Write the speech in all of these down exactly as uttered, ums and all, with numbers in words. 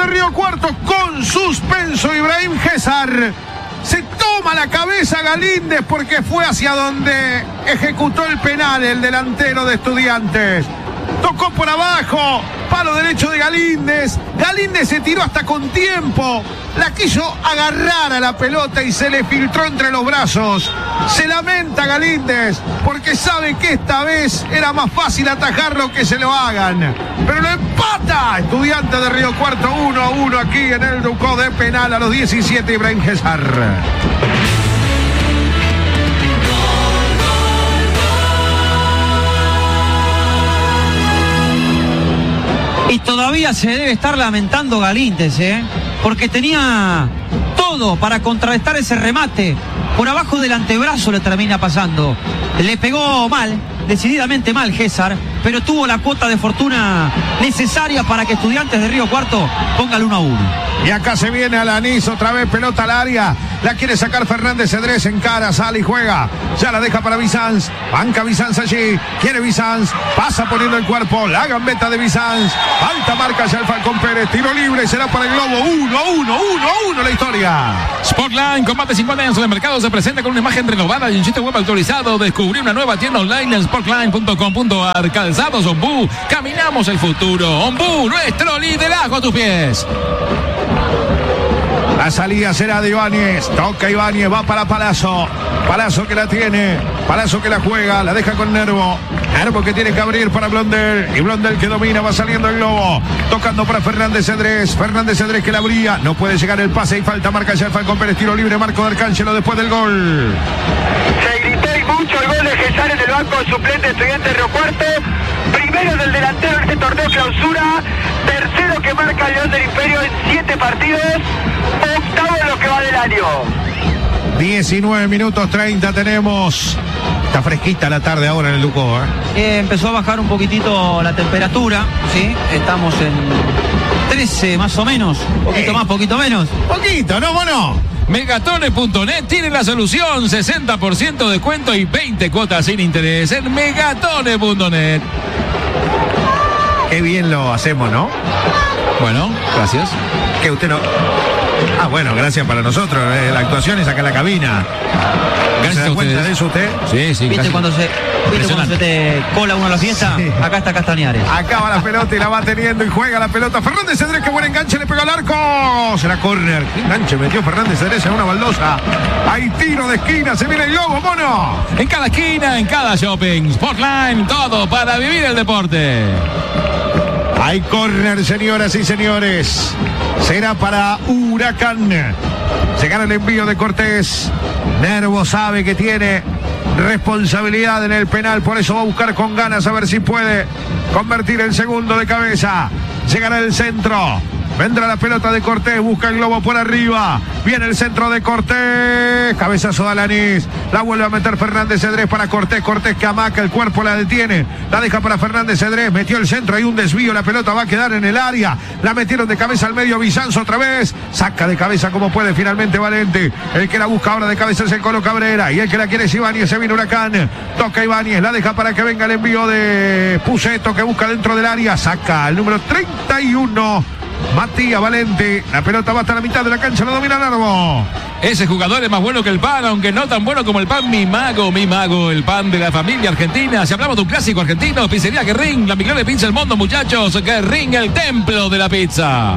Río Cuarto con suspenso. Ibrahim César se toma la cabeza Galíndez porque fue hacia donde ejecutó el penal el delantero de Estudiantes. Tocó por abajo, palo derecho de Galíndez. Galíndez se tiró hasta con tiempo. La quiso agarrar a la pelota y se le filtró entre los brazos. Se lamenta Galíndez porque sabe que esta vez era más fácil atajarlo que se lo hagan. Pero lo empata Estudiantes de Río Cuarto uno a uno aquí en el Ducó de penal a los diecisiete Ibrahim César. Y todavía se debe estar lamentando Galíndez, ¿eh? Porque tenía todo para contrarrestar ese remate. Por abajo del antebrazo le termina pasando. Le pegó mal, decididamente mal César, pero tuvo la cuota de fortuna necesaria para que Estudiantes de Río Cuarto ponga el uno a uno. Y acá se viene Alanís, otra vez pelota al área. La quiere sacar Fernández Cedrés, encara, sale y juega. Ya la deja para Bizanz. Banca Bizanz allí. Quiere Bizanz. Pasa poniendo el cuerpo. La gambeta de Bizanz. Alta marca ya el Falcón Pérez. Tiro libre. Será para el Globo. uno a uno, uno a uno la historia. Sportline, con más de cincuenta años en el mercado, se presenta con una imagen renovada y un sitio web actualizado. Descubrí una nueva tienda online en sportline punto com punto ar. Calzados Ombú. Caminamos el futuro. Ombú, nuestro liderazgo a tus pies. La salida será de Ibáñez. Toca Ibáñez, va para Palazzo. Palazzo que la tiene. Palazzo que la juega. La deja con Nervo. Nervo que tiene que abrir para Blondel. Y Blondel que domina. Va saliendo el Globo. Tocando para Fernández Cedrés. Fernández Cedrés que la abría. No puede llegar el pase y falta. Marca ya el Falcón Pérez. Tiro libre. Marco de Arcángelo después del gol. Se gritó y mucho el gol de César en el banco suplente de Estudiantes de Río Cuarto. Primero del delantero en este torneo clausura. Tercero que marca el León del Imperio en siete partidos. Octavo de lo que va del año. diecinueve minutos treinta tenemos. Está fresquita la tarde ahora en el Ducó, ¿eh? Eh, empezó a bajar un poquitito la temperatura, ¿sí? Estamos en trece más o menos. Poquito eh. más, poquito menos. Poquito, ¿no? Bueno. Megatones punto net tiene la solución, sesenta por ciento de descuento y veinte cuotas sin interés en Megatones punto net. Qué bien lo hacemos, ¿no? Bueno, gracias. Que usted no... Ah, bueno, gracias para nosotros. Eh, la actuación es acá en la cabina. Gracias ¿Se da a cuenta ustedes de eso usted? Sí, sí. ¿Viste cuando se, ¿viste cuando se te cola uno a la fiesta? Sí. Acá está Castañares. Acá va la pelota y la va teniendo y juega la pelota. Fernández Cedrés, qué buen enganche, le pegó al arco. Será córner. Qué enganche metió Fernández Cedrés en una baldosa. Hay tiro de esquina, se viene el Globo, mono. En cada esquina, en cada shopping. Sportline, todo para vivir el deporte. Hay córner, señoras y señores. Será para Huracán. Llegará el envío de Cortés. Nervo sabe que tiene responsabilidad en el penal, por eso va a buscar con ganas a ver si puede convertir el segundo de cabeza. Llegará el centro. Vendrá la pelota de Cortés, busca el Globo por arriba. Viene el centro de Cortés. Cabezazo de Alanís. La vuelve a meter Fernández Cedrés para Cortés. Cortés que amaca, el cuerpo la detiene. La deja para Fernández Cedrés. Metió el centro, hay un desvío. La pelota va a quedar en el área. La metieron de cabeza al medio Bizanz otra vez. Saca de cabeza como puede finalmente Valente. El que la busca ahora de cabeza es el Colo Cabrera. Y el que la quiere es Ibáñez. Se viene Huracán. Toca Ibáñez. La deja para que venga el envío de Puceto que busca dentro del área. Saca el número treinta y uno. Matías Valente, la pelota va hasta la mitad de la cancha, lo domina Nervo. Ese jugador es más bueno que el pan, aunque no tan bueno como el pan Mi Mago, Mi Mago, el pan de la familia argentina. Si hablamos de un clásico argentino, pizzería Guerrín, la mejor pizza del mundo, muchachos. Guerrín, el templo de la pizza.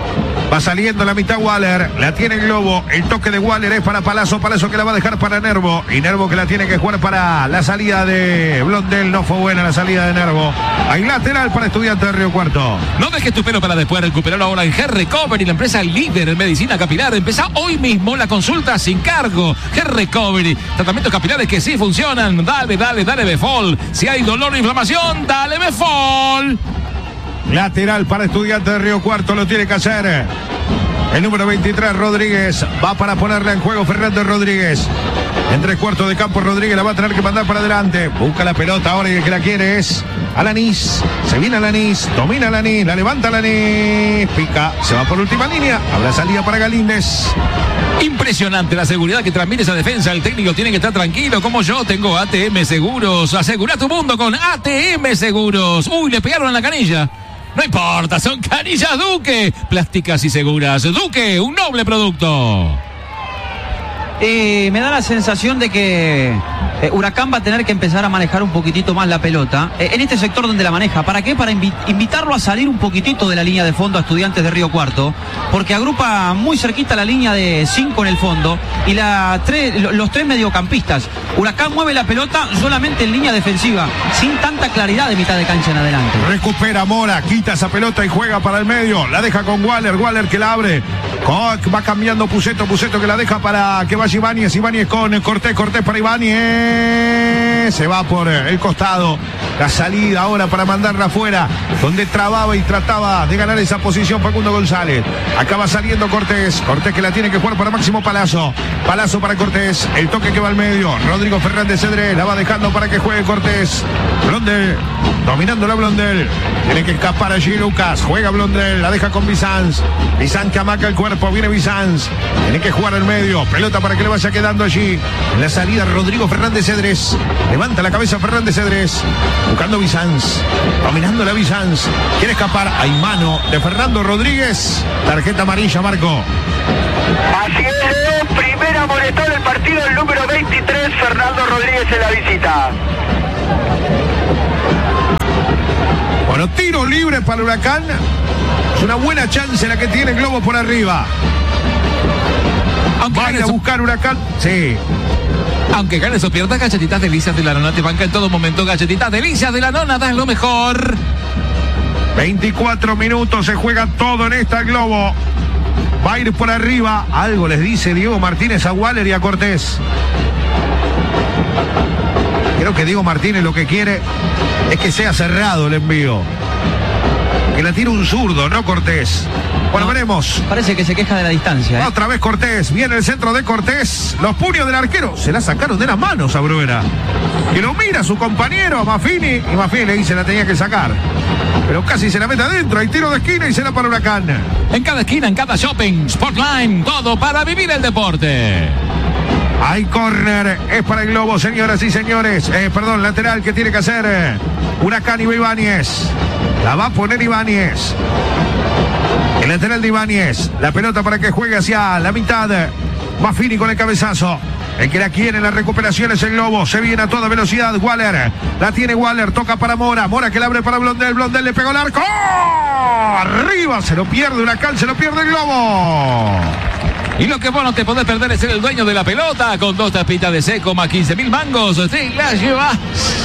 Va saliendo la mitad Waller, la tiene el Globo, el toque de Waller es para Palazzo, Palazzo que la va a dejar para Nervo, y Nervo que la tiene que jugar para la salida de Blondel. No fue buena la salida de Nervo. Hay lateral para Estudiantes de Río Cuarto. No dejes tu pelo para después, recuperarlo ahora en Hair Recovery, la empresa líder en medicina capilar. Empezá hoy mismo la consulta sin cargo. Hair Recovery, tratamientos capilares que sí funcionan. Dale, dale, dale Befol. Si hay dolor o inflamación, dale Befol. Lateral para Estudiantes de Río Cuarto, lo tiene que hacer el número veintitrés, Rodríguez. Va para ponerla en juego Fernando Rodríguez. En tres cuartos de campo, Rodríguez la va a tener que mandar para adelante. Busca la pelota ahora y el que la quiere es Alanís. Se viene Alanís, domina Alanís, la levanta Alanís. Pica, se va por última línea. Habrá salida para Galíndez. Impresionante la seguridad que transmite esa defensa. El técnico tiene que estar tranquilo, como yo. Tengo A T M Seguros. Asegura tu mundo con A T M Seguros. Uy, le pegaron en la canilla. No importa, son canillas Duque. Plásticas y seguras. Duque, un noble producto. Eh, me da la sensación de que eh, Huracán va a tener que empezar a manejar un poquitito más la pelota eh, en este sector donde la maneja. ¿Para qué? Para invi- invitarlo a salir un poquitito de la línea de fondo a Estudiantes de Río Cuarto, porque agrupa muy cerquita la línea de cinco en el fondo y la tre- los tres mediocampistas. Huracán mueve la pelota solamente en línea defensiva, sin tanta claridad de mitad de cancha en adelante. Recupera Mora, quita esa pelota y juega para el medio. La deja con Waller, Waller que la abre. Va cambiando Puceto, Puceto que la deja para que vaya Ibáñez, Ibáñez con Cortés, Cortés para Ibáñez. Se va por el costado. La salida ahora para mandarla afuera, donde trababa y trataba de ganar esa posición Facundo González. Acaba saliendo Cortés, Cortés que la tiene que jugar para Máximo Palazzo. Palazzo para Cortés, el toque que va al medio. Rodrigo Fernández Cedrés la va dejando para que juegue Cortés. Blondel, dominando la Blondel. Tiene que escapar allí Lucas, juega Blondel, la deja con Bizanz. Bizanz que amaca el cuerpo, viene Bizanz. Tiene que jugar al medio, pelota para que le vaya quedando allí. En la salida Rodrigo Fernández Cedrés. Levanta la cabeza Fernández Cedrés. Buscando Bizanz, dominando la Bizanz. Quiere escapar, hay mano de Fernando Rodríguez. Tarjeta amarilla, Marco. Así es, primera amonestada del partido, el número veintitrés, Fernando Rodríguez en la visita. Bueno, tiro libre para Huracán. Es una buena chance la que tiene el globo por arriba. Aunque Vaya a gane, buscar Huracán. Sí. aunque ganes o pierdas, Galletitas Delicias de la Nona te banca en todo momento. Galletitas Delicias de la Nona, das lo mejor. veinticuatro minutos, se juega todo en esta Globo. Va a ir por arriba. Algo les dice Diego Martínez a Waller y a Cortés. Creo que Diego Martínez lo que quiere es que sea cerrado el envío. Que la tire un zurdo, no Cortés. Bueno, no, veremos. Parece que se queja de la distancia. ¿eh? Otra vez Cortés. Viene el centro de Cortés. Los puños del arquero se la sacaron de las manos a Bruera. Y lo mira a su compañero, a Maffini. Y Maffini le dice la tenía que sacar. Pero casi se la mete adentro. Hay tiro de esquina y será para Huracán. En cada esquina, en cada shopping, Sportline, todo para vivir el deporte. Hay córner, es para el Globo, señoras y señores. Eh, perdón, lateral que tiene que hacer eh, Huracán y Ibáñez. La va a poner Ibáñez. El lateral de Ibáñez. La pelota para que juegue hacia la mitad. Maffini con el cabezazo. El que la quiere en la recuperación es el Globo. Se viene a toda velocidad Waller. La tiene Waller, toca para Mora. Mora que la abre para Blondel. Blondel le pegó el arco. ¡Oh! Arriba, se lo pierde Huracán, se lo pierde el Globo. Y lo que vos no te podés perder es ser el dueño de la pelota. Con dos tapitas de seco más quince mil mangos. Te la llevas.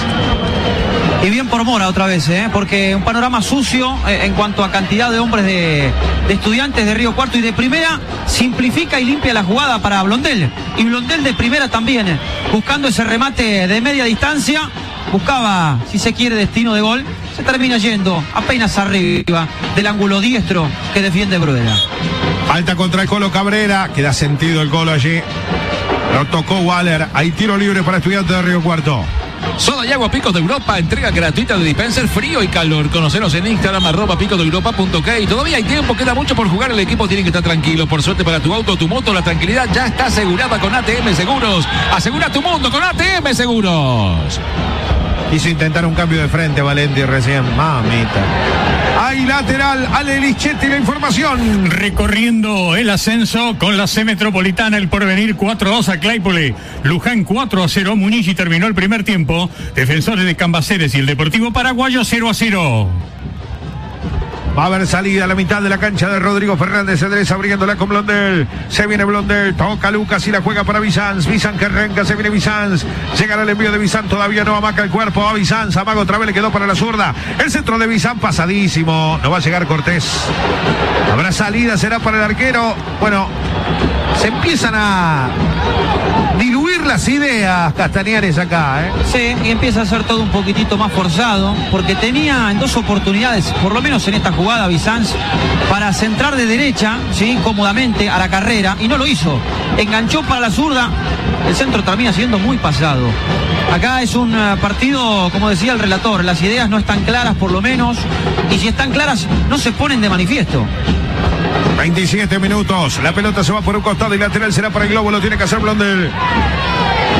Y bien por Mora otra vez, ¿eh? Porque un panorama sucio eh, en cuanto a cantidad de hombres de, de Estudiantes de Río Cuarto y de primera, simplifica y limpia la jugada para Blondel. Y Blondel de primera también, eh, buscando ese remate de media distancia, buscaba, si se quiere, destino de gol, se termina yendo apenas arriba del ángulo diestro que defiende Bruera. Falta contra el Colo Cabrera, que da sentido el gol allí. Lo tocó Waller, hay tiro libre para Estudiantes de Río Cuarto. Soda y agua Picos de Europa, entrega gratuita de dispenser frío y calor. Conoceros en Instagram, arroba picosdeeuropa punto ok. Todavía hay tiempo, queda mucho por jugar, el equipo tiene que estar tranquilo. Por suerte para tu auto, tu moto, la tranquilidad ya está asegurada con A T M Seguros. Asegura tu mundo con A T M Seguros. Quiso intentar un cambio de frente Valenti recién, mamita. Hay lateral, Ale Lichetti, la información. Recorriendo el ascenso con la C Metropolitana, el Porvenir cuatro a dos a Claypole, Luján cuatro a cero, Munichi terminó el primer tiempo, Defensores de Cambaceres y el Deportivo Paraguayo cero a cero. Va a haber salida a la mitad de la cancha de Rodrigo Fernández Cedrés abriéndola con Blondel. Se viene Blondel, toca Lucas y la juega para Bizanz. Bizanz que arranca, se viene Bizanz. Llega el envío de Bizanz, todavía no amaca el cuerpo. A Bizanz, amaga otra vez, le quedó para la zurda. El centro de Bizanz pasadísimo. No va a llegar Cortés. Habrá salida, será para el arquero. Bueno, se empiezan a diluir las ideas Castañares acá, ¿eh? Sí, y empieza a ser todo un poquitito más forzado, porque tenía en dos oportunidades, por lo menos en esta jugada, Bizanz, para centrar de derecha, sí, cómodamente a la carrera, y no lo hizo. Enganchó para la zurda, el centro termina siendo muy pasado. Acá es un uh, partido, como decía el relator, las ideas no están claras por lo menos, y si están claras, no se ponen de manifiesto. veintisiete minutos, la pelota se va por un costado y lateral será para el Globo, lo tiene que hacer Blondel.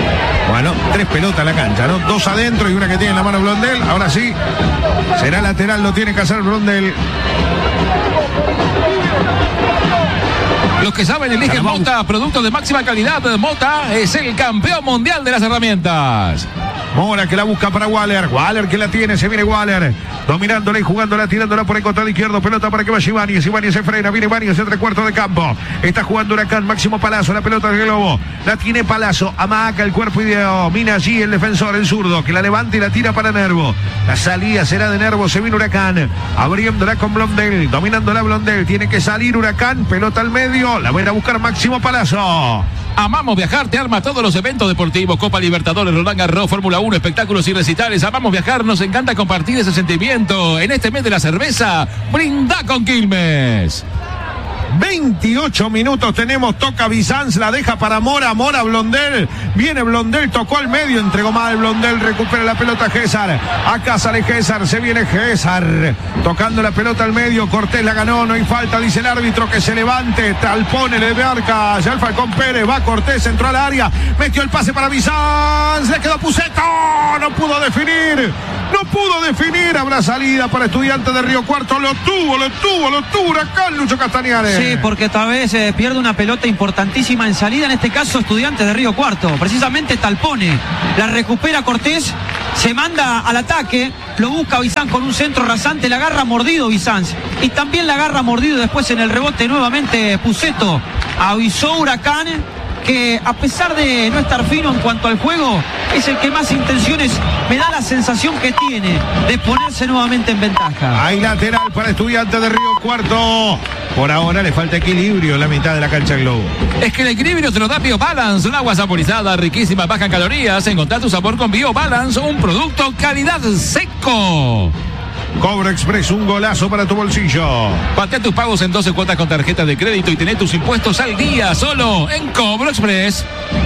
Bueno, tres pelotas en la cancha, ¿no? Dos adentro y una que tiene en la mano Blondel. Ahora sí, será lateral, lo tiene que hacer Blondel. Los que saben eligen Mota, producto de máxima calidad. Mota es el campeón mundial de las herramientas. Mora que la busca para Waller. Waller que la tiene, se viene Waller. Dominándola y jugándola, tirándola por el costado izquierdo. Pelota para que vaya Ibáñez. Ibáñez se frena, viene Ibáñez entre cuarto de campo. Está jugando Huracán, Máximo Palazzo. La pelota del globo. La tiene Palazzo. Amaca el cuerpo y domina allí el defensor, el zurdo, que la levanta y la tira para Nervo. La salida será de Nervo. Se viene Huracán. Abriéndola con Blondel. Dominándola Blondel. Tiene que salir Huracán. Pelota al medio. La va a ir a buscar Máximo Palazzo. Amamos Viajar te arma todos los eventos deportivos, Copa Libertadores, Roland Garros, Fórmula uno, espectáculos y recitales. Amamos Viajar, nos encanta compartir ese sentimiento. En este mes de la cerveza, brinda con Quilmes. veintiocho minutos tenemos, toca Bizanz, la deja para Mora, Mora Blondel, viene Blondel, tocó al medio, entregó mal Blondel, recupera la pelota Gésar, acá sale Gésar, se viene Gésar, tocando la pelota al medio, Cortés la ganó, no hay falta, dice el árbitro que se levante, Talpone le marca, ya el Falcón Pérez, va Cortés, entró al área, metió el pase para Bizanz, le quedó Puceto, no pudo definir, no pudo definir, habrá salida para Estudiantes de Río Cuarto, lo tuvo, lo tuvo, lo tuvo Huracán, Lucho Castañares. Sí, porque tal vez eh, pierde una pelota importantísima en salida, en este caso Estudiantes de Río Cuarto, precisamente Talpone, la recupera Cortés, se manda al ataque, lo busca Bizanz con un centro rasante, la agarra mordido Bizanz, y también la agarra mordido después en el rebote nuevamente Puceto, avisó Huracán que a pesar de no estar fino en cuanto al juego, es el que más intenciones me da la sensación que tiene de ponerse nuevamente en ventaja. Hay lateral para Estudiantes de Río Cuarto. Por ahora le falta equilibrio en la mitad de la cancha del globo. Es que el equilibrio te lo da BioBalance, un agua saborizada, riquísima, baja en calorías. Encontrar tu sabor con BioBalance, un producto calidad seco. Cobro Express, un golazo para tu bolsillo. Patea tus pagos en doce cuotas con tarjeta de crédito y tené tus impuestos al día solo en Cobro Express.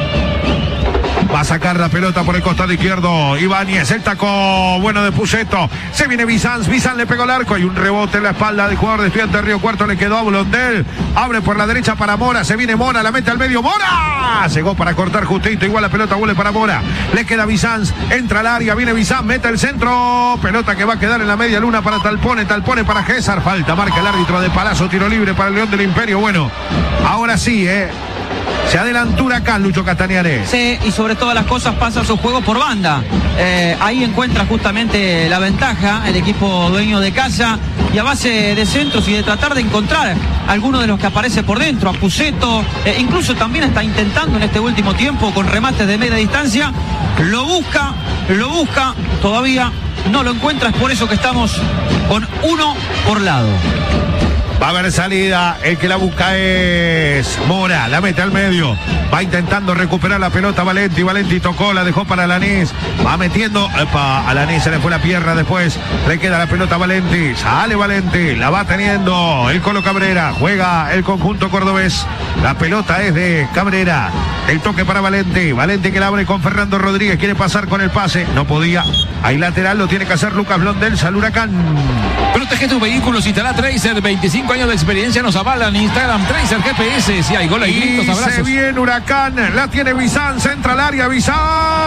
Va a sacar la pelota por el costado izquierdo. Ibáñez, el taco bueno de Puceto. Se viene Bizanz. Bizanz le pegó el arco. Hay un rebote en la espalda del jugador de Estudiantes de Río Cuarto. Le quedó a Blondel. Abre por la derecha para Mora. Se viene Mora. La mete al medio. ¡Mora! Llegó para cortar justito. Igual la pelota vuelve para Mora. Le queda Bizanz. Entra al área. Viene Bizanz. Mete el centro. Pelota que va a quedar en la media luna para Talpone. Talpone para Gésar. Falta. Marca el árbitro de Palazzo. Tiro libre para el León del Imperio. Bueno, ahora sí, ¿eh? Se adelantó Huracán, Lucho Castañares. Sí, y sobre todas las cosas pasa su juego por banda. Eh, ahí encuentra justamente la ventaja el equipo dueño de casa, y a base de centros y de tratar de encontrar a alguno de los que aparece por dentro, a Puceto, eh, incluso también está intentando en este último tiempo con remates de media distancia, lo busca, lo busca, todavía no lo encuentra, es por eso que estamos con uno por lado. Va a haber salida, el que la busca es Mora, la mete al medio, va intentando recuperar la pelota Valenti, Valenti tocó, la dejó para Alanís, va metiendo, epa, Alanís se le fue la pierna después, le queda la pelota a Valenti, sale Valenti, la va teniendo el Colo Cabrera, juega el conjunto cordobés, la pelota es de Cabrera, el toque para Valenti, Valenti que la abre con Fernando Rodríguez, quiere pasar con el pase, no podía, hay lateral, lo tiene que hacer Lucas Blondel, sale Huracán. Protege tus vehículos, instala Tracer, veinticinco años de experiencia nos avalan. Instagram Tracer G P S, si hay gol hay gritos, abrazos. Se viene Huracán, la tiene Bizanz, entra al área Bizanz,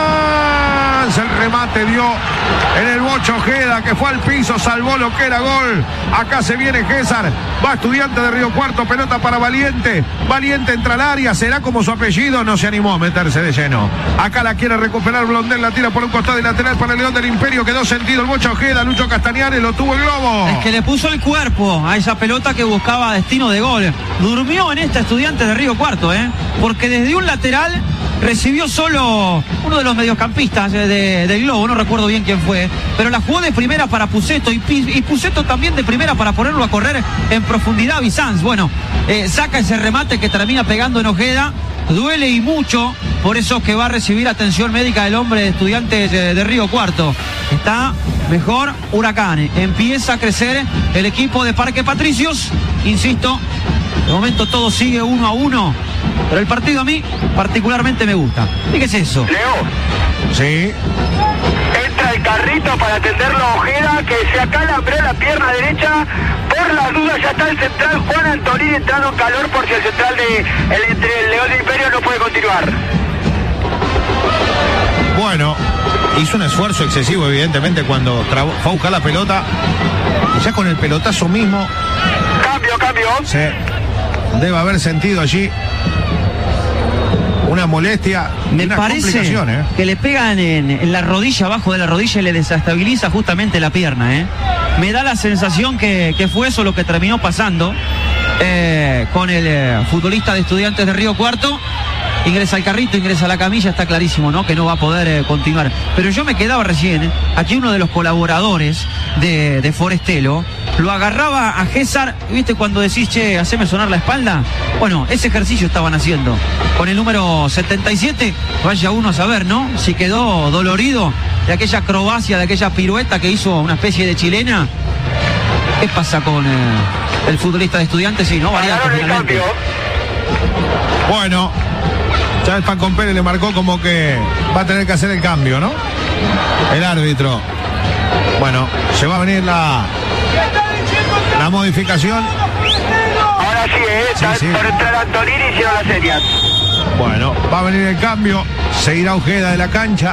el remate dio en el Bocho Ojeda, que fue al piso, salvó lo que era gol. Acá se viene Gésar, va Estudiante de Río Cuarto, pelota para Valiente, Valiente entra al área, será como su apellido, no se animó a meterse de lleno. Acá la quiere recuperar Blondel, la tira por un costado y lateral para el León del Imperio, quedó sentido el Bocho Ojeda, Lucho Castañares, lo tuvo el globo. Es que le puso el cuerpo a esa pelota que buscaba destino de gol. Durmió en esta Estudiantes de Río Cuarto, ¿eh? Porque desde un lateral recibió solo uno de los mediocampistas de, de, del globo, no recuerdo bien quién fue, pero la jugó de primera para Puceto y, y Puceto también de primera para ponerlo a correr en profundidad Bizanz. Bueno, eh, saca ese remate que termina pegando en Ojeda, duele y mucho, por eso que va a recibir atención médica del hombre de Estudiantes de, de Río Cuarto. Está mejor Huracán, empieza a crecer el equipo de Parque Patricios, insisto, de momento todo sigue uno a uno, pero el partido a mí particularmente me gusta. ¿Y qué es eso? Leo. Sí. Entra el carrito para atenderlo a Ojeda, que se acalambró la pierna derecha. Por las dudas ya está el central Juan Antonini entrando en calor por si el central de el, entre el León del Imperio no puede continuar. bueno, hizo un esfuerzo excesivo, evidentemente, cuando trabó, fue a buscar la pelota. Y ya con el pelotazo mismo. Cambio, cambio. Sí, debe haber sentido allí una molestia. Me una parece ¿eh? que le pegan en, en la rodilla, abajo de la rodilla, y le desestabiliza justamente la pierna. ¿eh? Me da la sensación que, que fue eso lo que terminó pasando eh, con el eh, futbolista de Estudiantes de Río Cuarto. Ingresa al carrito, ingresa a la camilla, está clarísimo, ¿no? Que no va a poder eh, continuar. Pero yo me quedaba recién, ¿eh? Aquí uno de los colaboradores de, de Forestelo lo agarraba a César, ¿viste? Cuando decís, che, haceme sonar la espalda. Bueno, ese ejercicio estaban haciendo con el número setenta y siete. Vaya uno a saber, ¿no? Si quedó dolorido de aquella acrobacia, de aquella pirueta que hizo una especie de chilena. ¿Qué pasa con eh, el futbolista de Estudiantes? Sí, ¿no? Variante finalmente. Bueno, ya el Pancón Pérez le marcó como que va a tener que hacer el cambio, ¿no? El árbitro. Bueno, se va a venir la, la modificación. Ahora sí, ¿eh? Sí, sí. Por entrar Antonini hicieron las señas. Bueno, va a venir el cambio. Se irá Ojeda de la cancha.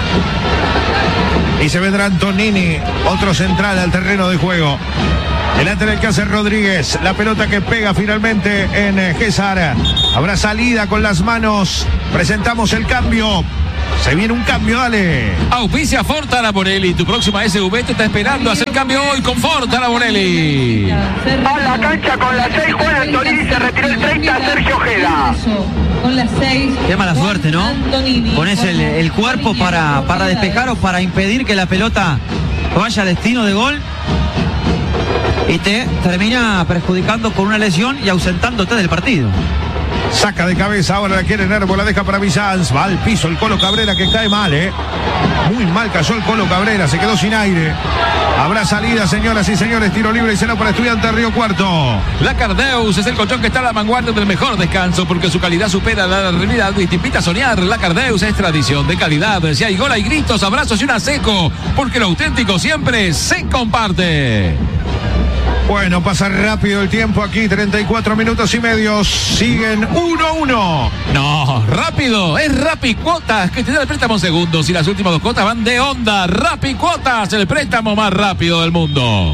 Y se vendrá Antonini, otro central al terreno de juego. El lateral que hace Rodríguez. La pelota que pega finalmente en César. Habrá salida con las manos. Presentamos el cambio. Se viene un cambio, dale. Auspicia Fortara Bonelli. Tu próxima S V te está esperando a hacer cambio hoy con Fortara Bonelli. A la cancha con las seis. Juan Antonini se retiró el treinta. Sergio Ojeda. Con las seis. Qué mala suerte, ¿no? Pones el, el cuerpo para, para despejar o para impedir que la pelota vaya a destino de gol. Y te termina perjudicando con una lesión y ausentándote del partido. Saca de cabeza, ahora la quiere Nervo, la deja para Bizanz. Va al piso el Colo Cabrera, que cae mal, ¿eh? Muy mal cayó el Colo Cabrera, se quedó sin aire. Habrá salida, señoras y señores, tiro libre y será para Estudiantes de Río Cuarto. La Cardeus es el colchón que está a la vanguardia del mejor descanso porque su calidad supera la realidad y te invita a soñar. La Cardeus es tradición de calidad. Si hay gol, hay gritos, abrazos y una seco, porque lo auténtico siempre se comparte. Bueno, pasa rápido el tiempo aquí, treinta y cuatro minutos y medio, siguen uno a uno. No, rápido, es Rappi Cuotas, que te da el préstamo en segundos y las últimas dos cuotas van de onda. Rappi Cuotas, el préstamo más rápido del mundo.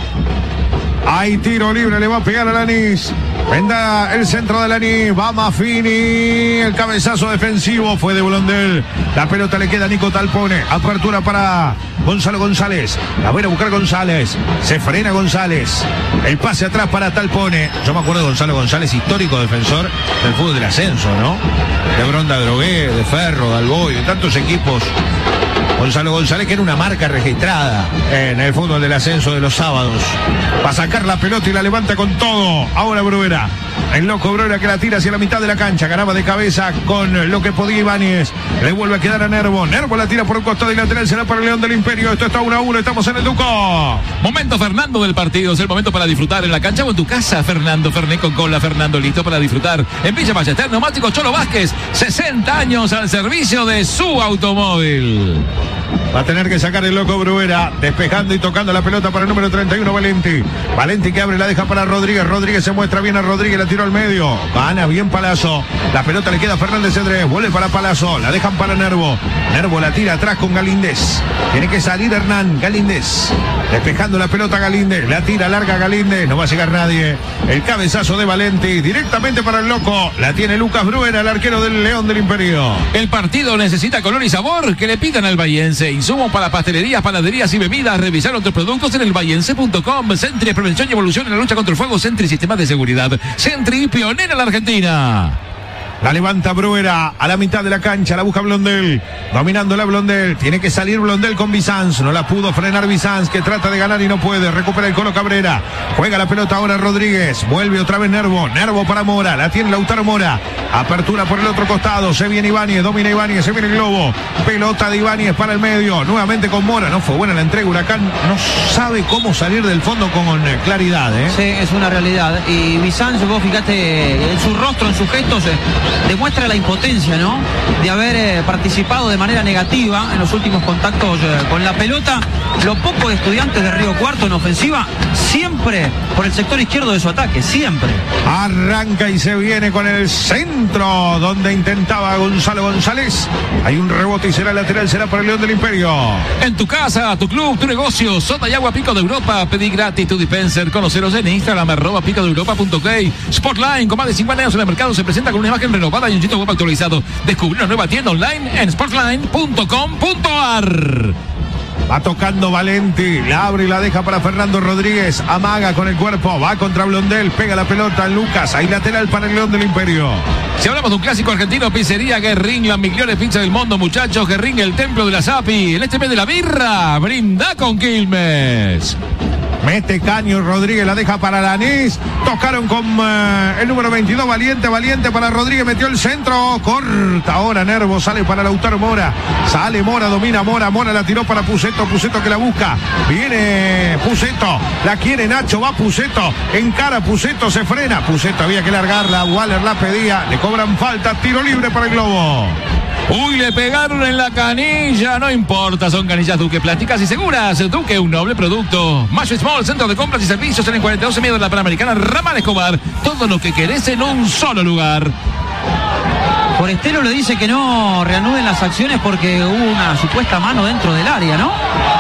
Hay tiro libre, le va a pegar a Lanís. Venda el centro de Lanís, va Maffini, el cabezazo defensivo fue de Blondel. La pelota le queda a Nico Talpone, apertura para Gonzalo González, la va a buscar González, se frena González, el pase atrás para Talpone. Yo me acuerdo de Gonzalo González, histórico defensor del fútbol del ascenso, ¿no? De Bronda Drogué, de Ferro, de Alboy, de tantos equipos. Gonzalo González, que era una marca registrada en el fútbol del ascenso de los sábados. Va a sacar la pelota y la levanta con todo. Ahora Bruera. El loco Bruera que la tira hacia la mitad de la cancha. Ganaba de cabeza con lo que podía Ibáñez. Le vuelve a quedar a Nervo. Nervo la tira por un costado y lateral. Será para el León del Imperio. Esto está uno a uno. Estamos en el Duco. Momento Fernando del partido. Es el momento para disfrutar en la cancha o en tu casa. Fernando Fernet con cola. Fernando listo para disfrutar en Villa Ballester. Neumáticos Cholo Vázquez. sesenta años al servicio de su automóvil. Va a tener que sacar el loco Bruera, despejando y tocando la pelota para el número treinta y uno, Valenti. Valenti que abre, la deja para Rodríguez. Rodríguez se muestra bien a Rodríguez, la tiró al medio. Gana bien Palazzo. La pelota le queda a Fernández Cedrés. Vuelve para Palazzo, la dejan para Nervo. Nervo la tira atrás con Galíndez. Tiene que salir Hernán Galíndez. Despejando la pelota Galíndez. La tira larga Galíndez. No va a llegar nadie. El cabezazo de Valenti. Directamente para el loco. La tiene Lucas Bruera, el arquero del León del Imperio. El partido necesita color y sabor. Que le pidan al vallense. Insumos para pastelerías, panaderías y bebidas. Revisar otros productos en el vallense punto com. Sentry, prevención y evolución en la lucha contra el fuego. Sentry, sistemas de seguridad. Sentry, pionera en la Argentina. La levanta Bruera a la mitad de la cancha, la busca Blondel, dominando la Blondel, tiene que salir Blondel con Bizanz, no la pudo frenar Bizanz, que trata de ganar y no puede, recupera el Colo Cabrera, juega la pelota ahora Rodríguez, vuelve otra vez Nervo, Nervo para Mora, la tiene Lautaro Mora, apertura por el otro costado, se viene Ibáñez, domina Ibáñez, se viene el globo, pelota de Ibáñez para el medio, nuevamente con Mora, no fue buena la entrega, Huracán no sabe cómo salir del fondo con claridad, ¿eh? Sí, es una realidad, y Bizanz, vos fíjate en su rostro, en sus gestos, demuestra la impotencia, ¿no? De haber eh, participado de manera negativa en los últimos contactos eh, con la pelota. Lo poco de Estudiantes de Río Cuarto en ofensiva, siempre por el sector izquierdo de su ataque, siempre. Arranca y se viene con el centro, donde intentaba Gonzalo González. Hay un rebote y será lateral, será para el León del Imperio. En tu casa, tu club, tu negocio, Soda y Agua Pico de Europa. Pedí gratis tu dispenser. Conoceros en Instagram, arroba pico de europa punto ok. Sportline, con más de cincuenta años en el mercado, se presenta con una imagen renovada y un sitio web actualizado. Descubrí una nueva tienda online en sportline punto com punto ar. Va tocando Valenti, la abre y la deja para Fernando Rodríguez, amaga con el cuerpo, va contra Blondel, pega la pelota en Lucas, hay lateral para el León del Imperio. Si hablamos de un clásico argentino, pizzería Guerrín, la mejores pizzas del mundo, muchachos. Guerrín, el templo de la Sapi. En este mes de la birra, brinda con Quilmes. Mete Caño, Rodríguez la deja para Lanís. Tocaron con uh, el número veintidós, Valiente, Valiente para Rodríguez, metió el centro, corta ahora Nervo, sale para Lautaro Mora, sale Mora, domina Mora, Mora la tiró para Puceto, Puceto que la busca, viene Puceto, la quiere Nacho, va Puceto, encara Puceto, se frena, Puceto había que largarla, Waller la pedía, le cobran falta, tiro libre para el Globo. Uy, le pegaron en la canilla, no importa, son canillas Duque, plásticas y seguras. Duque, un noble producto. Mayo Small, centro de compras y servicios en el cuarenta y dos medio de la Panamericana, Ramal Escobar. Todo lo que querés en un solo lugar. Forestero le dice que no reanuden las acciones porque hubo una supuesta mano dentro del área, ¿no?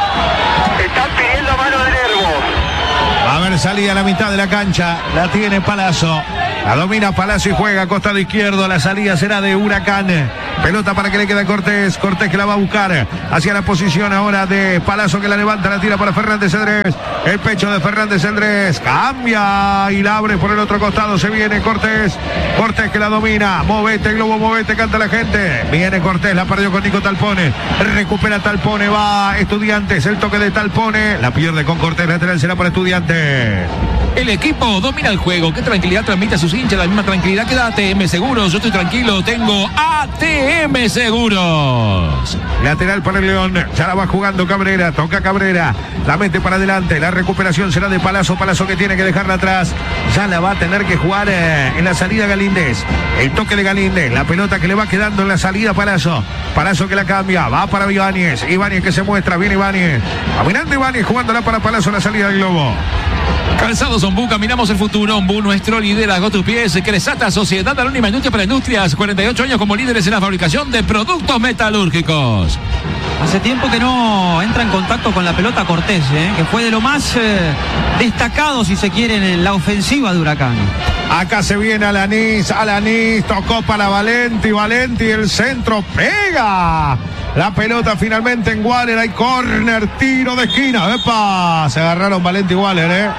Están pidiendo mano de Nervo. Va a haber salida a la mitad de la cancha, la tiene Palazzo. La domina Palacio y juega costado izquierdo. La salida será de Huracán. Pelota para que le quede a Cortés. Cortés que la va a buscar hacia la posición ahora de Palazzo, que la levanta, la tira para Fernández Cedrés. El pecho de Fernández Cedrés. Cambia y la abre por el otro costado. Se viene Cortés. Cortés que la domina. Movete, Globo, movete, canta la gente. Viene Cortés, la perdió con Nico Talpone. Recupera Talpone, va Estudiantes. El toque de Talpone. La pierde con Cortés. Lateral será para Estudiantes. El equipo domina el juego. ¿Qué tranquilidad transmite a sus hinchas? La misma tranquilidad que da A T M Seguros. Yo estoy tranquilo, tengo A T M Seguros. Lateral para el León. Ya la va jugando Cabrera. Toca Cabrera. La mete para adelante. La recuperación será de Palazzo. Palazzo que tiene que dejarla atrás. Ya la va a tener que jugar eh, en la salida Galíndez. El toque de Galíndez. La pelota que le va quedando en la salida Palazzo. Palazzo que la cambia. Va para Ibáñez. Ibáñez que se muestra. Viene Ibáñez. Caminando Ibáñez jugándola para Palazzo en la salida del Globo. Calzados Ombú, caminamos el futuro. Ombú, nuestro liderazgo, tus pies. Cresata, Sociedad Anónima Industria para Industrias. cuarenta y ocho años como líderes en la fabricación de productos metalúrgicos. Hace tiempo que no entra en contacto con la pelota Cortés, ¿eh? Que fue de lo más eh, destacado, si se quiere, en la ofensiva de Huracán. Acá se viene Alanís, Alanís, tocó para Valenti, Valenti, el centro, pega. La pelota finalmente en Waller, hay córner, tiro de esquina. ¡Epa! Se agarraron Valenti y Waller, ¿eh?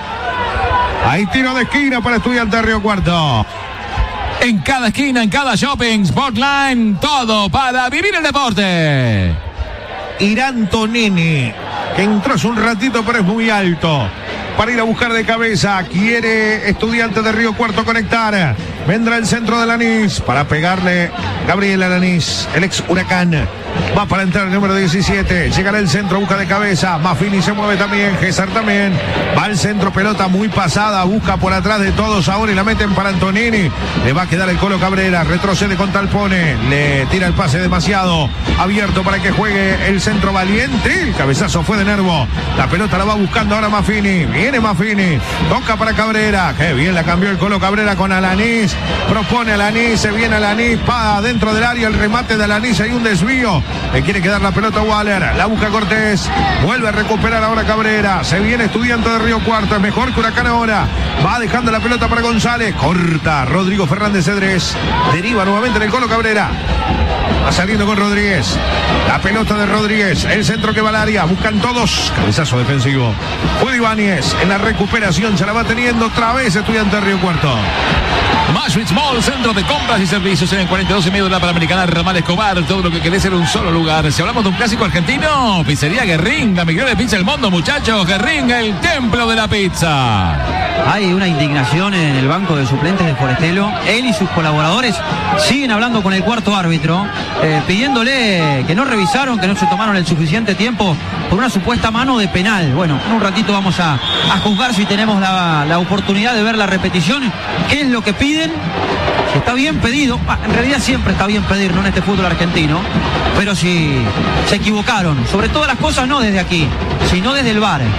Hay tiro de esquina para Estudiantes de Río Cuarto. En cada esquina, en cada shopping, Sportline, todo para vivir el deporte. Irán Tonini, que entró hace un ratito pero es muy alto. Para ir a buscar de cabeza, quiere Estudiantes de Río Cuarto conectar. Vendrá el centro de Lanís para pegarle Gabriel Lanís, el ex Huracán. Va para entrar el número diecisiete. Llegará el centro, busca de cabeza. Mafini se mueve también. Gesar también. Va al centro, pelota muy pasada. Busca por atrás de todos ahora y la meten para Antonini. Le va a quedar el Colo Cabrera. Retrocede con Talpone. Le tira el pase demasiado abierto para que juegue el centro Valiente. El cabezazo fue de Nervo. La pelota la va buscando ahora Mafini. Viene Mafini. Toca para Cabrera. Qué bien la cambió el Colo Cabrera con Alanís. Propone Alanís. Se viene Alanís. Va dentro del área. El remate de Alanís. Hay un desvío. Le quiere quedar la pelota a Waller. La busca Cortés. Vuelve a recuperar ahora Cabrera. Se viene Estudiante de Río Cuarto. Es mejor que Huracán ahora. Va dejando la pelota para González. Corta Rodrigo Fernández Cedrés. Deriva nuevamente en el Colo Cabrera. Va saliendo con Rodríguez. La pelota de Rodríguez. El centro que va al área. Buscan todos. Cabezazo defensivo. Fue Ibáñez. En la recuperación se la va teniendo otra vez Estudiante de Río Cuarto. Maastricht Mall, centro de compras y servicios en el cuarenta y dos y medio de la Panamericana, Ramal Escobar. Todo lo que querés en un solo lugar. Si hablamos de un clásico argentino, pizzería Guerrín, la mejor de pizza del mundo, muchachos. Guerrín, el templo de la pizza. hay una indignación en el banco de suplentes de Forestelo. Él y sus colaboradores siguen hablando con el cuarto árbitro, eh, pidiéndole que no revisaron, que no se tomaron el suficiente tiempo por una supuesta mano de penal. Bueno, en un ratito vamos a, a juzgar si tenemos la, la oportunidad de ver la repetición, qué es lo que piden. Si está bien pedido, en realidad siempre está bien pedir, no en este fútbol argentino, pero si se equivocaron, sobre todas las cosas no desde aquí, sino desde el V A R.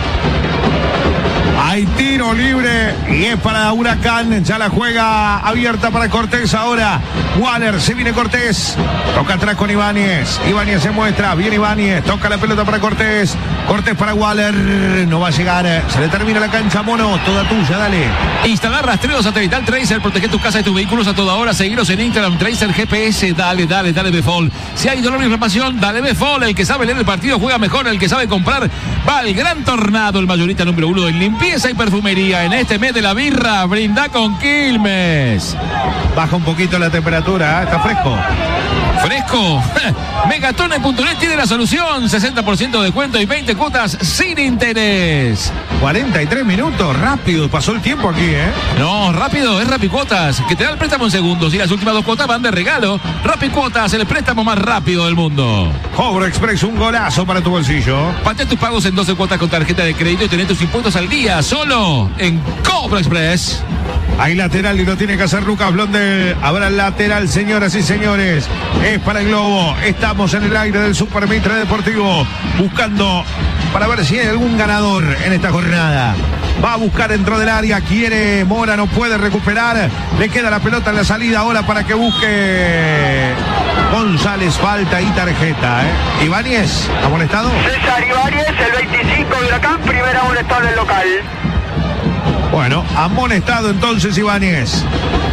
Hay tiro libre y es para Huracán. Ya la juega abierta para Cortés ahora. Waller, se viene Cortés. Toca atrás con Ibáñez. Ibáñez se muestra. Viene Ibáñez. Toca la pelota para Cortés. Cortés para Waller. No va a llegar. Se le termina la cancha, Mono. Toda tuya, dale. Instalar rastreo satelital Tracer. Protege tu casa y tus vehículos a toda hora. Seguiros en Instagram. Tracer G P S. Dale, dale, dale Befol. Si hay dolor y inflamación, dale Befol. El que sabe leer el partido juega mejor. El que sabe comprar va al Gran Tornado. El mayorista número uno en limpieza y perfumería. En este mes de la birra, brinda con Quilmes. Baja un poquito la temperatura, ¿eh? Está fresco. ¿Fresco? Megatone punto net tiene la solución. sesenta por ciento de descuento y veinte cuotas sin interés. cuarenta y tres minutos, rápido pasó el tiempo aquí, ¿eh? No, rápido, es Rapicuotas, que te da el préstamo en segundos y las últimas dos cuotas van de regalo. Rapicuotas, el préstamo más rápido del mundo. Cobro Express, un golazo para tu bolsillo. Patea tus pagos en doce cuotas con tarjeta de crédito y tenés tus impuestos al día, solo en Cobro Express. Hay lateral y lo tiene que hacer Lucas Blondel. Habrá lateral, señoras y señores. Es para el Globo. Estamos en el aire del Super Mitre Deportivo, buscando para ver si hay algún ganador en esta jornada. Va a buscar dentro del área, quiere Mora, no puede recuperar. Le queda la pelota en la salida ahora para que busque González. Falta y tarjeta, ¿eh? Ibáñez, ¿amonestado? César Ibáñez, el veinticinco de Huracán, primer amonestado del local. Bueno, amonestado entonces Ibáñez.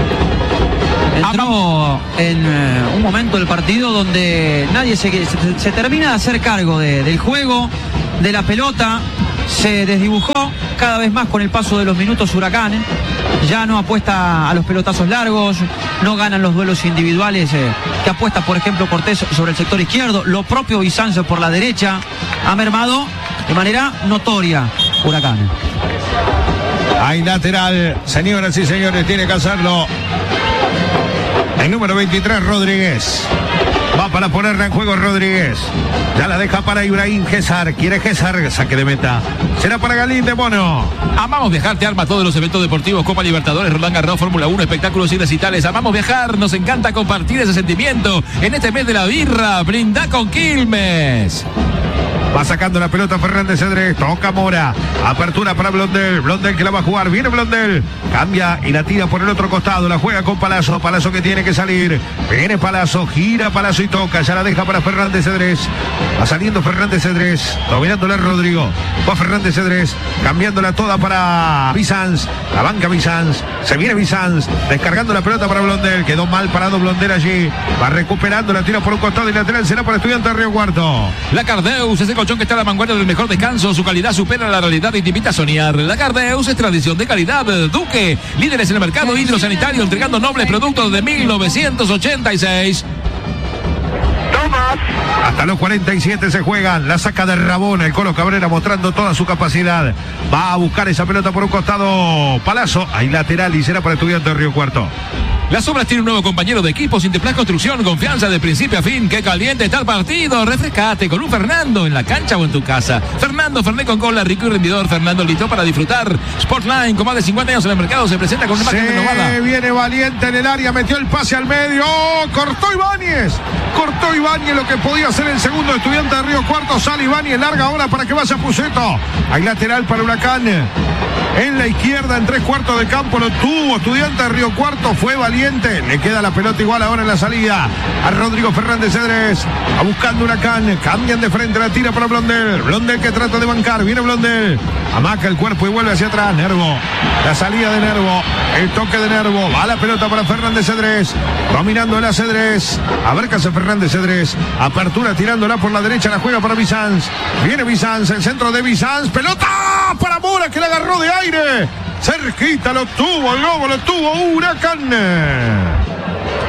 Entró en eh, un momento del partido donde nadie se, se, se termina de hacer cargo de, del juego, de la pelota. Se desdibujó cada vez más con el paso de los minutos Huracán. Ya no apuesta a los pelotazos largos, no ganan los duelos individuales eh, que apuesta, por ejemplo, Cortés sobre el sector izquierdo. Lo propio Bizancio por la derecha. Ha mermado de manera notoria Huracán. Hay lateral, señoras y señores, tiene que hacerlo el número veintitrés, Rodríguez. Va para ponerla en juego Rodríguez. Ya la deja para Ibrahim César. Quiere César, saque de meta. Será para Galín de Mono. Amamos Viajar, te arma todos los eventos deportivos, Copa Libertadores, Roland Garros, Fórmula uno, espectáculos y recitales. Amamos viajar, nos encanta compartir ese sentimiento. En este mes de la birra, brinda con Quilmes. Va sacando la pelota Fernández Cedrés. Toca Mora. Apertura para Blondel. Blondel que la va a jugar. Viene Blondel. Cambia y la tira por el otro costado. La juega con Palazzo. Palazzo que tiene que salir. Viene Palazzo. Gira Palazzo y toca. Ya la deja para Fernández Cedrés. Va saliendo Fernández Cedrés. Dominándola Rodrigo. Va Fernández Cedrés. Cambiándola toda para Bizanz. La banca Bizanz. Se viene Bizanz. Descargando la pelota para Blondel. Quedó mal parado Blondel allí. Va recuperando. La tira por un costado y lateral. Será para Estudiantes de Río Cuarto. La Cardeus es el colchón que está a la vanguardia del mejor descanso. Su calidad supera la realidad y te invita a soñar. La Cardeus es tradición de calidad. Duque, líderes en el mercado hidrosanitario, entregando nobles productos de mil novecientos ochenta y seis. Hasta los cuarenta y siete se juegan. La saca de Rabona el Colo Cabrera, mostrando toda su capacidad. Va a buscar esa pelota por un costado Palazzo. Hay lateral y será para Estudiantes de Río Cuarto. Las Obras tiene un nuevo compañero de equipo, Sinteplas Construcción, confianza de principio a fin. ¡Qué caliente está el partido! Refrescate con un Fernando en la cancha o en tu casa. Fernando Fernet con cola, rico y rendidor. Fernando listo para disfrutar. Sportline, con más de cincuenta años en el mercado, se presenta con una imagen renovada. Viene Valiente en el área, metió el pase al medio. ¡Oh! Cortó Ibáñez. Cortó Ibáñez lo que podía hacer el segundo Estudiante de Río Cuarto. Sale Ibáñez, larga ahora para que vaya Puceto. Hay lateral para Huracán. En la izquierda, en tres cuartos de campo, lo tuvo Estudiante de Río Cuarto. Fue Valiente. Le queda la pelota igual ahora en la salida a Rodrigo Fernández Cedrés. A buscando Huracán. Cambian de frente, la tira para Blondel. Blondel que trata de bancar. Viene Blondel. Amaca el cuerpo y vuelve hacia atrás. Nervo. La salida de Nervo. El toque de Nervo. Va la pelota para Fernández Cedrés. Dominando la Cedrés. Abércase Fernández Cedrés. Apertura tirándola por la derecha. La juega para Bizanz. Viene Bizanz. El centro de Bizanz. Pelota para Mora que la agarró de aire. Cerquita lo tuvo el Lobo. Lo tuvo Huracán.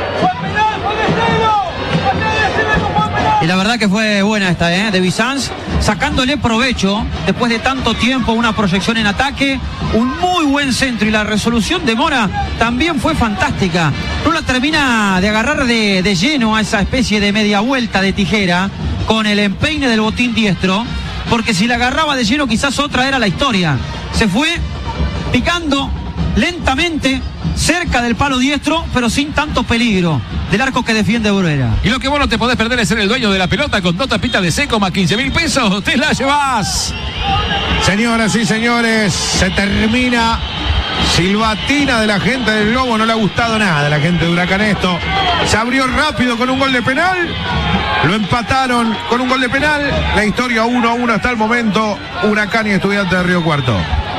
Y la verdad que fue buena esta, ¿eh? De Bizanz. sacándole provecho, después de tanto tiempo, una proyección en ataque, un muy buen centro, y la resolución de Mora también fue fantástica. No la termina de agarrar de, de lleno a esa especie de media vuelta de tijera con el empeine del botín diestro, porque si la agarraba de lleno quizás otra era la historia. Se fue picando lentamente cerca del palo diestro, pero sin tanto peligro del arco que defiende Bruera. Y lo que vos no te podés perder es ser el dueño de la pelota con dos tapitas de seco más quince mil pesos. ¡Te la llevas! Señoras y señores, se termina. Silbatina de la gente del Lobo, no le ha gustado nada a la gente de Huracán esto. Se abrió rápido con un gol de penal, lo empataron con un gol de penal. La historia uno a uno hasta el momento, Huracán y Estudiantes de Río Cuarto.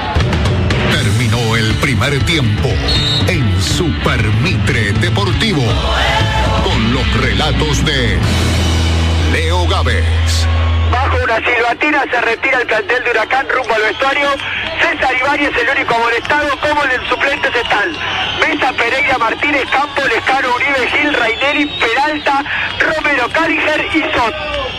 Terminó el primer tiempo en Super Mitre Deportivo con los relatos de Leo Gávez. Bajo una silbatina se retira el plantel de Huracán rumbo al vestuario. César Ibáñez, el único amonestado. Como en suplentes están Mesa, Pereira, Martínez, Campos, Lescano, Uribe, Gil, Raineri, Peralta, Romero, Cáliger y Sot.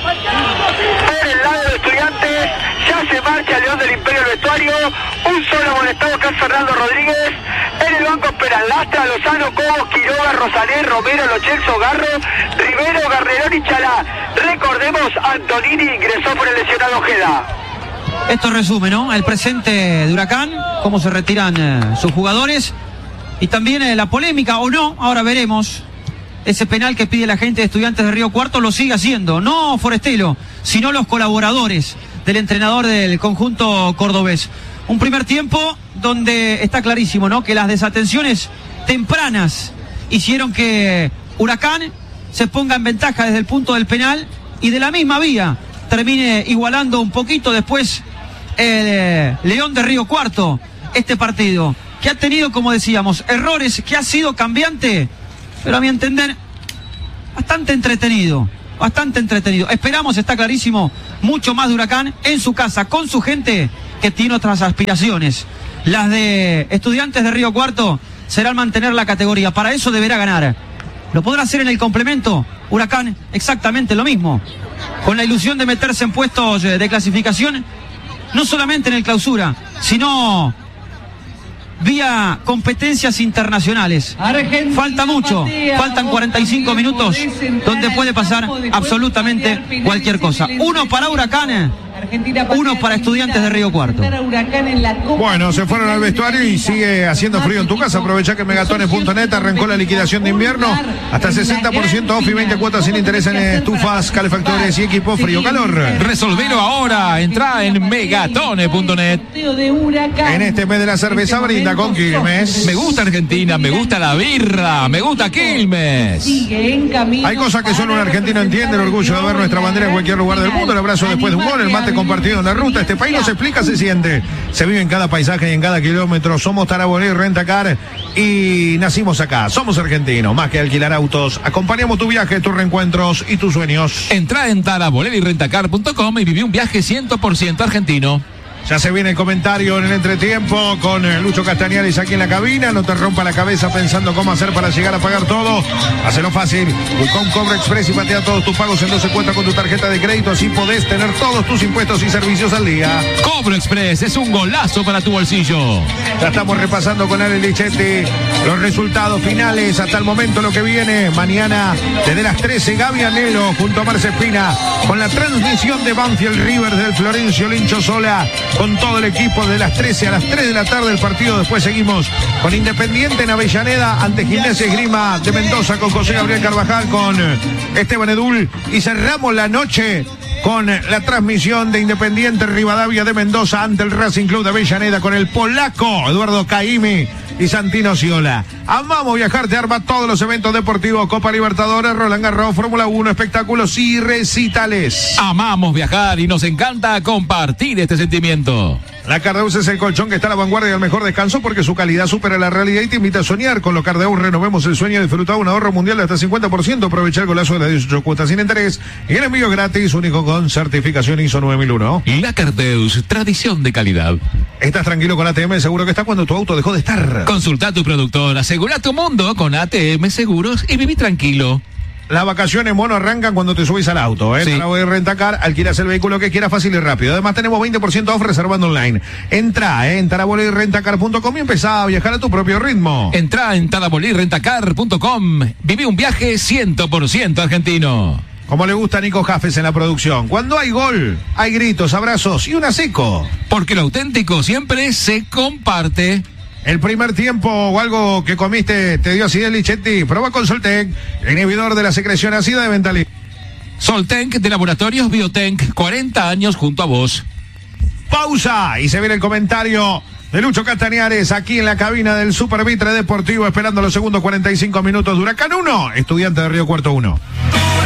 Por el lado de Estudiantes ya se marcha León del Imperio al vestuario. Un solo amonestado, que es Fernando Rodríguez. En el banco esperan Lastra, Lozano, Cobos, Quiroga, Rosané, Romero, Lochelso, Garro, Rivero, Garnerón y Chalá. Recordemos, Antonini ingresó por el lesionado Ojeda. Esto resume, ¿no? El presente de Huracán, cómo se retiran eh, sus jugadores, y también eh, la polémica, o no, ahora veremos. Ese penal que pide la gente de Estudiantes de Río Cuarto lo sigue haciendo, no Forestelo, sino los colaboradores del entrenador del conjunto cordobés. Un primer tiempo donde está clarísimo, ¿no?, que las desatenciones tempranas hicieron que Huracán se ponga en ventaja desde el punto del penal, y de la misma vía termine igualando un poquito después el eh, León de Río Cuarto este partido, que ha tenido, como decíamos, errores, que ha sido cambiante, pero a mi entender bastante entretenido, bastante entretenido. Esperamos, está clarísimo, mucho más de Huracán en su casa, con su gente, que tiene otras aspiraciones. Las de Estudiantes de Río Cuarto serán mantener la categoría, para eso deberá ganar. Lo podrá hacer en el complemento Huracán, exactamente lo mismo, con la ilusión de meterse en puestos de clasificación, no solamente en el clausura, sino vía competencias internacionales. Argentina, falta mucho, Matea, faltan cuarenta y cinco minutos donde puede pasar absolutamente cualquier cosa. Uno para Huracán, uno para Estudiantes de Río Cuarto. Bueno, se fueron al vestuario y sigue haciendo frío en tu casa. Aprovecha que megatones punto net arrancó la liquidación de invierno. Hasta sesenta por ciento off y veinte cuotas sin interés en estufas, calefactores y equipo frío-calor. Resolvelo ahora. Entra en megatones punto net. En este mes de la cerveza brinda con Quilmes. Me gusta Argentina, me gusta la birra, me gusta Quilmes. Hay cosas que solo un argentino entiende: el orgullo de ver nuestra bandera en cualquier lugar del mundo, el abrazo después de un gol, el mate compartido en la ruta. Este país no se explica, se siente. Se vive en cada paisaje y en cada kilómetro. Somos Taraboné Rentacar y nacimos acá. Somos argentinos, más que alquilar autos. Acompañamos tu viaje, tus reencuentros y tus sueños. Entra en taraboler y rentacar punto com y viví un viaje cien por ciento argentino. Ya se viene el comentario en el entretiempo con Lucho Castañares aquí en la cabina. No te rompa la cabeza pensando cómo hacer para llegar a pagar todo. Hacelo fácil. Busca un Cobro Express y patea todos tus pagos en doce cuentas con tu tarjeta de crédito. Así podés tener todos tus impuestos y servicios al día. Cobro Express es un golazo para tu bolsillo. Ya estamos repasando con Ale Lichetti los resultados finales hasta el momento, lo que viene. Mañana desde las trece, Gaby Anelo junto a Marce Espina con la transmisión de Banfield River del Florencio Lincho Sola, con todo el equipo de las trece a las tres de la tarde el partido. Después seguimos con Independiente en Avellaneda ante Gimnasia Esgrima de Mendoza con José Gabriel Carvajal, con Esteban Edul, y cerramos la noche con la transmisión de Independiente Rivadavia de Mendoza ante el Racing Club de Avellaneda con el polaco Eduardo Caimi y Santino Ciola. Amamos viajar, te arma todos los eventos deportivos: Copa Libertadores, Roland Garros, Fórmula uno, espectáculos y recitales. Amamos viajar y nos encanta compartir este sentimiento. La Cardeus es el colchón que está a la vanguardia del mejor descanso, porque su calidad supera la realidad y te invita a soñar. Con los Cardeus renovemos el sueño de disfrutar un ahorro mundial de hasta cincuenta por ciento. Aprovecha el golazo de las dieciocho cuotas sin interés y el envío gratis, único con certificación I S O nueve mil uno. La Cardeus, tradición de calidad. Estás tranquilo con A T M, seguro que está cuando tu auto dejó de estar. Consulta a tu productor, asegura tu mundo con A T M Seguros y viví tranquilo. las vacaciones, mono, arrancan cuando te subís al auto, ¿eh? Sí. Tarabolir Rentacar, alquilas el vehículo que quieras fácil y rápido. Además tenemos veinte por ciento off reservando online. Entra ¿eh? en tarabolir rentacar punto com y empezá a viajar a tu propio ritmo. Entrá en tarabolir rentacar punto com. Viví un viaje cien por ciento argentino. Como le gusta a Nico Jafes en la producción. Cuando hay gol, hay gritos, abrazos y una seco. Porque lo auténtico siempre se comparte. El primer tiempo o algo que comiste te dio acidez, Lichetti. Prueba con Soltec, el inhibidor de la secreción ácida de Ventolin. Soltenc de Laboratorios Biotenc, cuarenta años junto a vos. Pausa y se viene el comentario de Lucho Castañares aquí en la cabina del Super Mitre Deportivo, esperando los segundos cuarenta y cinco minutos de Huracán uno, Estudiante de Río Cuarto uno.